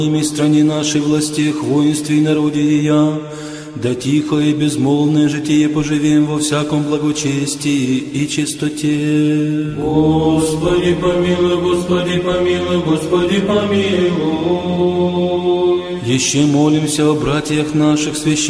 в стране нашей, властях, воинстве и народе ея, да тихо и безмолвное житие поживем во всяком благочестии и чистоте. Господи помилуй, Господи помилуй, Господи помилуй. Еще молимся о братьях наших священниках,